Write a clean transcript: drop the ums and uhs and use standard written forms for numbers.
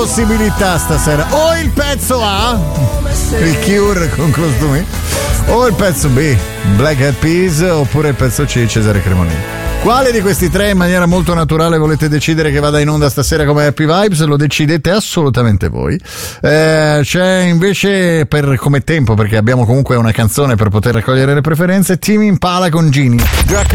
possibilità stasera: o il pezzo A, il Cure con costumi, o il pezzo B, Black Eyed Peas, oppure il pezzo C, Cesare Cremonini. Quale di questi tre in maniera molto naturale volete decidere che vada in onda stasera come Happy Vibes? Lo decidete assolutamente voi. C'è invece come tempo, perché abbiamo comunque una canzone per poter raccogliere le preferenze, Tame Impala con Genie.